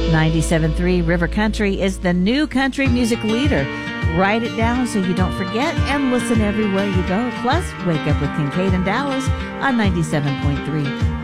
97.3 River Country is the new country music leader. Write it down so you don't forget and listen everywhere you go. Plus, wake up with Kincaid and Dallas on 97.3